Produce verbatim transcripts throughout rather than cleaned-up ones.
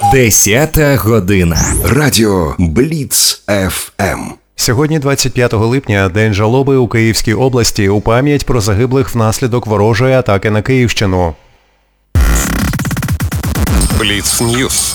Десята година. Радіо Бліц еф ем. Сьогодні, двадцять п'ятого липня, День жалоби у Київській області у пам'ять про загиблих внаслідок ворожої атаки на Київщину. Бліц Ньюс.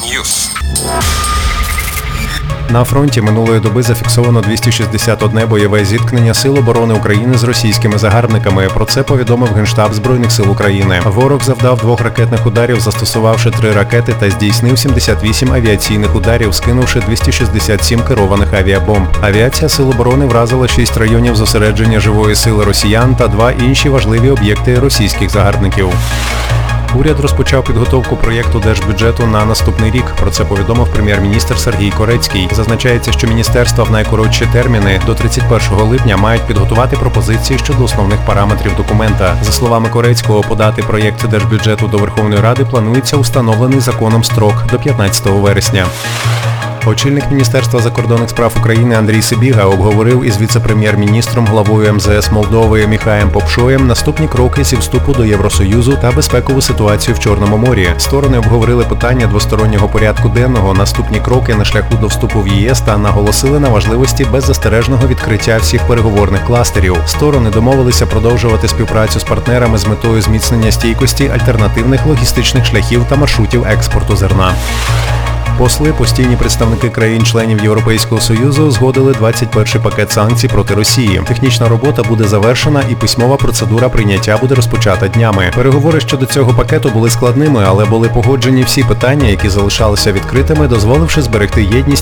На фронті минулої доби зафіксовано двісті шістдесят одне бойове зіткнення Сил оборони України з російськими загарбниками. Про це повідомив Генштаб Збройних сил України. Ворог завдав двох ракетних ударів, застосувавши три ракети, та здійснив сімдесят вісім авіаційних ударів, скинувши двісті шістдесят сім керованих авіабомб. Авіація Сил оборони вразила шість районів зосередження живої сили росіян та два інші важливі об'єкти російських загарбників. Уряд розпочав підготовку проєкту держбюджету на наступний рік. Про це повідомив прем'єр-міністр Сергій Корецький. Зазначається, що міністерства в найкоротші терміни до тридцять першого липня мають підготувати пропозиції щодо основних параметрів документа. За словами Корецького, подати проєкт держбюджету до Верховної Ради планується установлений законом строк до п'ятнадцятого вересня. Очільник Міністерства закордонних справ України Андрій Сибіга обговорив із віце-прем'єр-міністром, главою ем зе ес Молдови Міхаєм Попшоєм наступні кроки зі вступу до Євросоюзу та безпекову ситуацію в Чорному морі. Сторони обговорили питання двостороннього порядку денного, наступні кроки на шляху до вступу в ЄС та наголосили на важливості беззастережного відкриття всіх переговорних кластерів. Сторони домовилися продовжувати співпрацю з партнерами з метою зміцнення стійкості альтернативних логістичних шляхів та маршрутів експорту зерна. Посли, постійні представники країн-членів Європейського Союзу узгодили двадцять перший пакет санкцій проти Росії. Технічна робота буде завершена і письмова процедура прийняття буде розпочата днями. Переговори щодо цього пакету були складними, але були погоджені всі питання, які залишалися відкритими, дозволивши зберегти єдність